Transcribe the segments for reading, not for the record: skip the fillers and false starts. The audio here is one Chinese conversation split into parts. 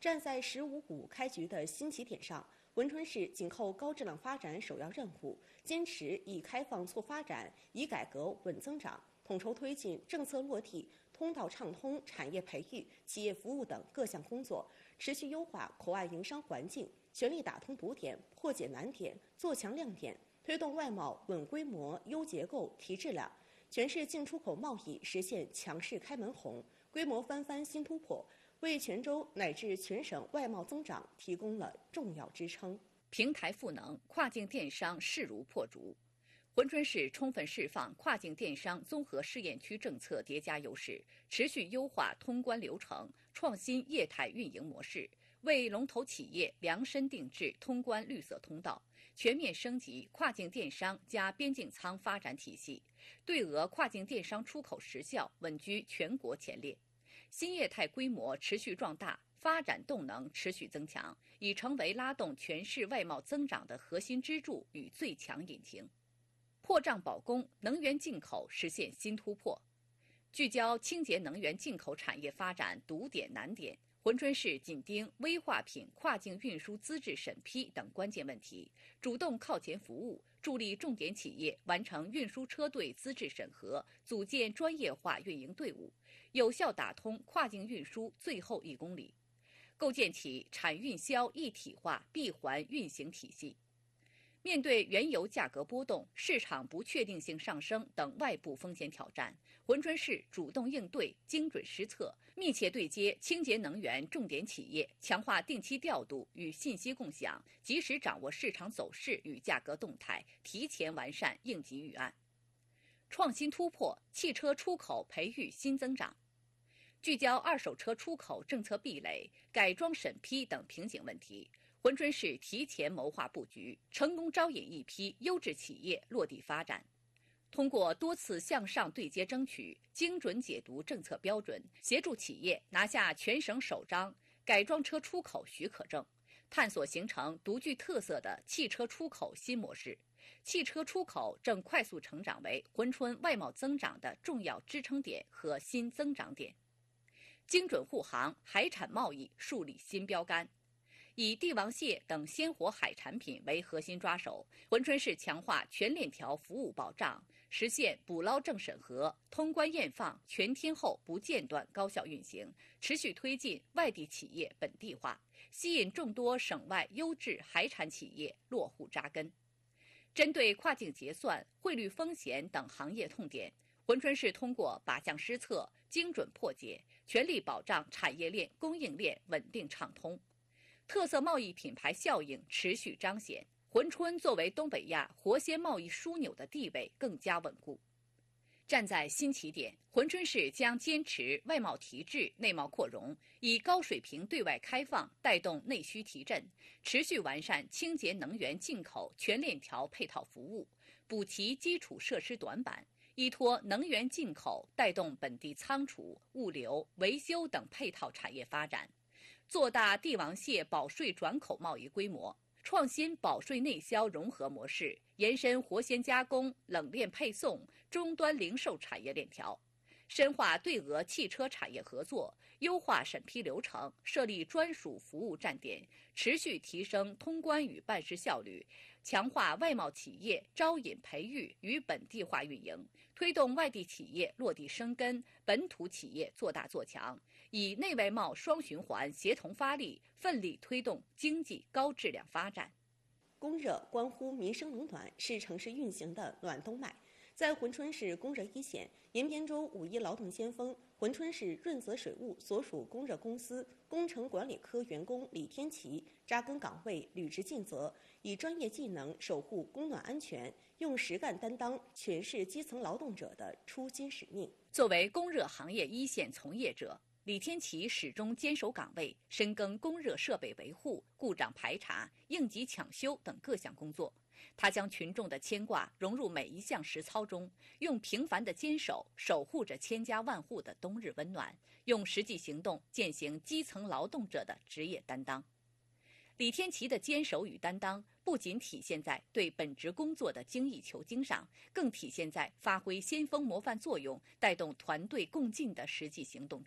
站在“十五五”开局的新起点上，珲春市紧扣高质量发展首要任务，坚持以开放促发展，以改革稳增长，统筹推进政策落地、通道畅通、产业培育、企业服务等各项工作，持续优化口岸营商环境，全力打通堵点、破解难点、做强亮点，推动外贸稳规模、优结构、提质量。全市进出口贸易实现强势开门红，规模翻番新突破，为泉州乃至全省外贸增长提供了重要支撑。 平台赋能，跨境电商势如破竹。珲春市充分释放跨境电商综合试验区政策叠加优势，持续优化通关流程，创新业态运营模式，为龙头企业量身定制通关绿色通道，全面升级跨境电商加边境仓发展体系，对俄跨境电商出口实效稳居全国前列。新业态规模持续壮大，发展动能持续增强，已成为拉动全市外贸增长的核心支柱与最强引擎。破障保供，能源进口实现新突破。聚焦清洁能源进口产业发展堵点难点，珲春市紧盯危化品跨境运输资质审批等关键问题，主动靠前服务，助力重点企业完成运输车队资质审核，组建专业化运营队伍，有效打通跨境运输最后1公里，构建起产运销一体化闭环运行体系。面对原油价格波动、市场不确定性上升等外部风险挑战，珲春市主动应对、精准施策，密切对接清洁能源重点企业，强化定期调度与信息共享，及时掌握市场走势与价格动态，提前完善应急预案。创新突破，汽车出口培育新增长。聚焦二手车出口政策壁垒、改装审批等瓶颈问题，珲春市提前谋划布局，成功招引一批优质企业落地发展。通过多次向上对接争取，精准解读政策标准，协助企业拿下全省首张改装车出口许可证，探索形成独具特色的汽车出口新模式。汽车出口正快速成长为珲春外贸增长的重要支撑点和新增长点。精准护航，海产贸易树立新标杆。以帝王蟹等鲜活海产品为核心抓手，珲春市强化全链条服务保障，实现捕捞证审核、通关验放全天候不间断高效运行，持续推进外地企业本地化，吸引众多省外优质海产企业落户扎根。针对跨境结算、汇率风险等行业痛点，珲春市通过靶向施策，精准破解，全力保障产业链、供应链稳定畅通。特色贸易品牌效应持续彰显，珲春作为东北亚活鲜贸易枢纽的地位更加稳固。站在新起点，珲春市将坚持外贸提质、内贸扩容，以高水平对外开放带动内需提振，持续完善清洁能源进口全链条配套服务，补齐基础设施短板，依托能源进口带动本地仓储、物流、维修等配套产业发展，做大帝王蟹保税转口贸易规模，创新保税内销融合模式，延伸活鲜加工、冷链配送、终端零售产业链条，深化对俄汽车产业合作，优化审批流程，设立专属服务站点，持续提升通关与办事效率，强化外贸企业招引培育与本地化运营，推动外地企业落地生根，本土企业做大做强，以内外贸双循环协同发力，奋力推动经济高质量发展。 供热关乎民生冷暖，是城市运行的暖冬脉。在珲春市供热一线，延边州5·1劳动先锋、珲春市润泽水务所属供热公司工程管理科员工李天琪扎根岗位，履职尽责，以专业技能守护供暖安全，用实干担当全市基层劳动者的初心使命。 作为供热行业一线从业者，李天琪始终坚守岗位，深耕供热设备维护、故障排查、应急抢修等各项工作。他将群众的牵挂融入每一项实操中，用平凡的坚守守护着千家万户的冬日温暖，用实际行动践行基层劳动者的职业担当。李天琪的坚守与担当，不仅体现在对本职工作的精益求精上，更体现在发挥先锋模范作用、带动团队共进的实际行动中。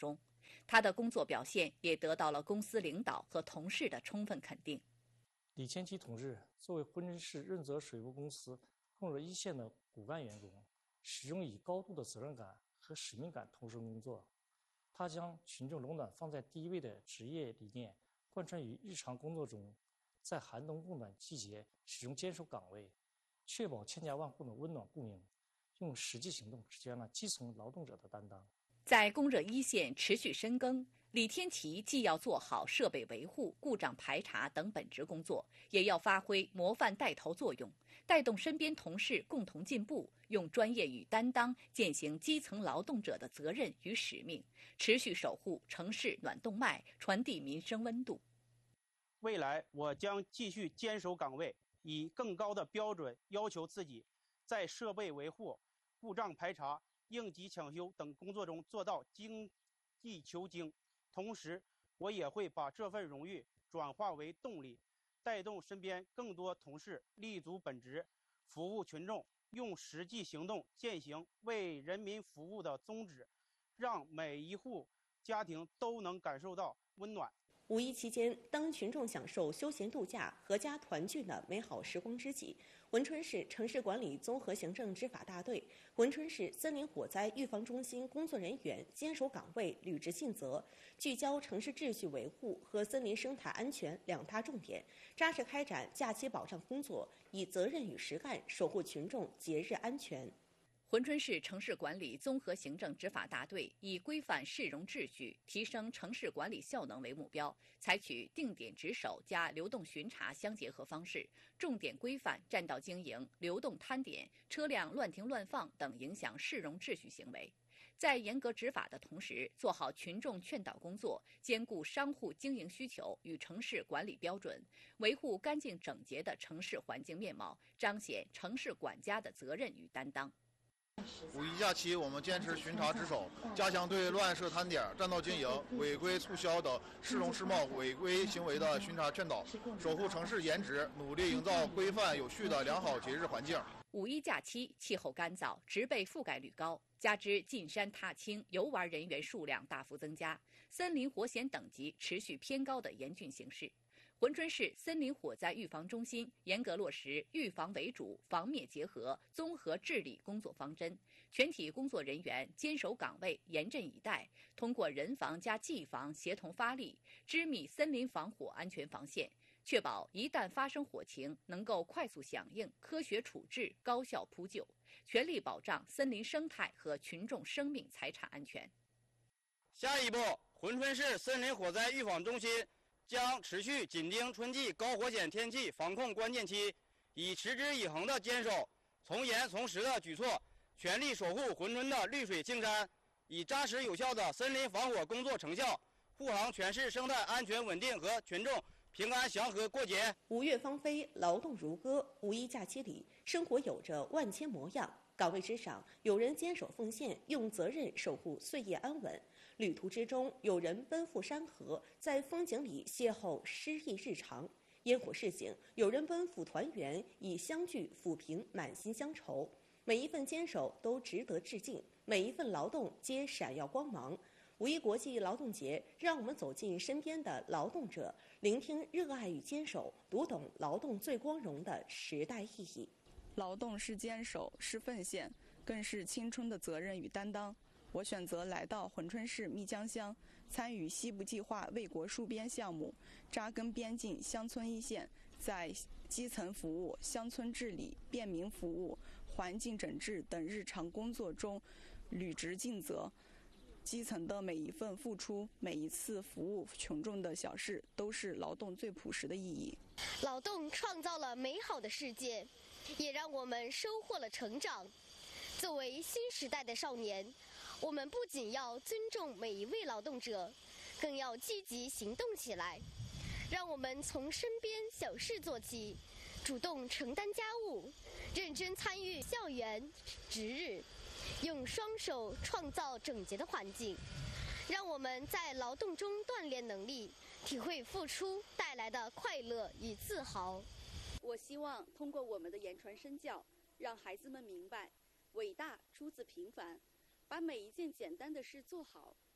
他的工作表现也得到了公司领导和同事的充分肯定。 李千奇同志作为珲春市润泽水务公司控制一线的骨干员工，始终以高度的责任感和使命感投身工作。他将群众冷暖放在第一位的职业理念贯穿于日常工作中，在寒冬供暖季节始终坚守岗位，确保千家万户的温暖供应，用实际行动实现了基层劳动者的担当。 在供热一线持续深耕，李天奇既要做好设备维护、故障排查等本职工作，也要发挥模范带头作用，带动身边同事共同进步，用专业与担当践行基层劳动者的责任与使命，持续守护城市暖动脉，传递民生温度。 未来我将继续坚守岗位，以更高的标准要求自己，在设备维护、故障排查、应急抢修等工作中做到精益求精。同时，我也会把这份荣誉转化为动力，带动身边更多同事立足本职，服务群众，用实际行动践行为人民服务的宗旨，让每一户家庭都能感受到温暖。 五一期间，当群众享受休闲度假、阖家团聚的美好时光之际，珲春市城市管理综合行政执法大队、珲春市森林火灾预防中心工作人员坚守岗位，履职尽责，聚焦城市秩序维护和森林生态安全两大重点，扎实开展假期保障工作，以责任与实干守护群众节日安全。 珲春市城市管理综合行政执法大队以规范市容秩序、提升城市管理效能为目标，采取定点值守加流动巡查相结合方式，重点规范占道经营、流动摊点、车辆乱停乱放等影响市容秩序行为。在严格执法的同时，做好群众劝导工作，兼顾商户经营需求与城市管理标准，维护干净整洁的城市环境面貌，彰显城市管家的责任与担当。 五一假期，我们坚持巡查值守，加强对乱设摊点、占道经营、违规促销等市容市貌违规行为的巡查劝导，守护城市颜值，努力营造规范有序的良好节日环境。 五一假期气候干燥，植被覆盖率高，加之进山踏青游玩人员数量大幅增加，森林火险等级持续偏高的严峻形势。珲春市森林火灾预防中心严格落实预防为主、防灭结合综合治理工作方针，全体工作人员坚守岗位，严阵以待，通过人防加技防协同发力，织密森林防火安全防线，确保一旦发生火情能够快速响应、科学处置、高效扑救，全力保障森林生态和群众生命财产安全。 下一步，珲春市森林火灾预防中心将持续紧盯春季高火险天气防控关键期，以持之以恒的坚守从严从实的举措，全力守护珲春的绿水青山，以扎实有效的森林防火工作成效，护航全市生态安全稳定和群众平安祥和过节。 五月芳菲，劳动如歌。五一假期里，生活有着万千模样。岗位之上，有人坚守奉献，用责任守护岁月安稳；旅途之中，有人奔赴山河，在风景里邂逅诗意日常；烟火市井，有人奔赴团圆，以相聚抚平满心乡愁。每一份坚守都值得致敬，每一份劳动皆闪耀光芒。五一国际劳动节，让我们走进身边的劳动者，聆听热爱与坚守，读懂劳动最光荣的时代意义。 劳动是坚守，是奉献，更是青春的责任与担当。我选择来到珲春市密江乡，参与西部计划为国戍边项目，扎根边境乡村一线，在基层服务、乡村治理、便民服务、环境整治等日常工作中履职尽责。基层的每一份付出，每一次服务群众的小事，都是劳动最朴实的意义。 劳动创造了美好的世界，也让我们收获了成长。作为新时代的少年，我们不仅要尊重每一位劳动者，更要积极行动起来。让我们从身边小事做起，主动承担家务，认真参与校园值日，用双手创造整洁的环境，让我们在劳动中锻炼能力，体会付出带来的快乐与自豪。 我希望通过我们的言传身教，让孩子们明白，伟大出自平凡，把每一件简单的事做好，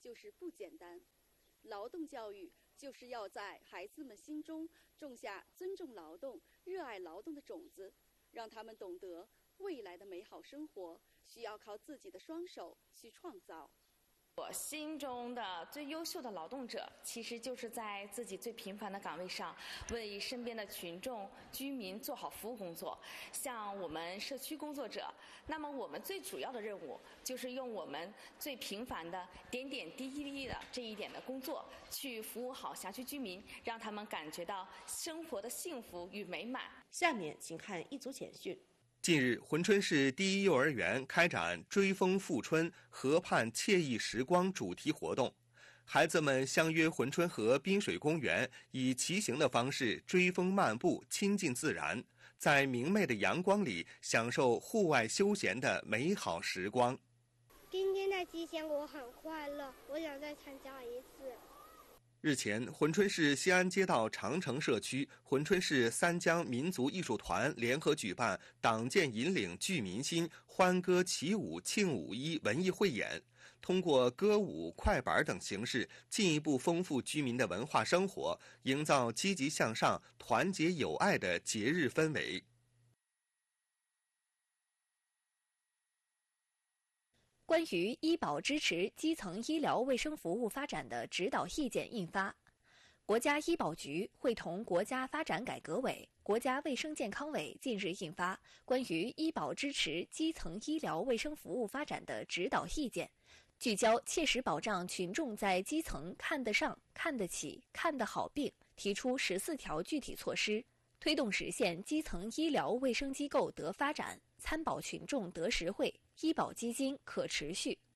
就是不简单。劳动教育就是要在孩子们心中种下尊重劳动、热爱劳动的种子，让他们懂得未来的美好生活需要靠自己的双手去创造。 我心中的最优秀的劳动者，其实就是在自己最平凡的岗位上，为身边的群众、居民做好服务工作。像我们社区工作者，那么我们最主要的任务就是用我们最平凡的点点滴滴的这一点的工作，去服务好辖区居民，让他们感觉到生活的幸福与美满。 下面请看一组简讯。 近日，珲春市第一幼儿园开展追风复春河畔惬意时光主题活动，孩子们相约珲春河滨水公园，以骑行的方式追风漫步，亲近自然，在明媚的阳光里享受户外休闲的美好时光。 今天的骑行我很快乐，我想再参加一次。 日前，珲春市西安街道长城社区珲春市三江民族艺术团联合举办党建引领聚民心欢歌起舞庆5·1文艺汇演，通过歌舞、快板等形式，进一步丰富居民的文化生活，营造积极向上、团结友爱的节日氛围。 关于医保支持基层医疗卫生服务发展的指导意见印发，国家医保局会同国家发展改革委、国家卫生健康委近日印发关于医保支持基层医疗卫生服务发展的指导意见，聚焦切实保障群众在基层看得上、看得起、看得好病，提出14条具体措施，推动实现基层医疗卫生机构得发展、参保群众得实惠、医保基金可持续、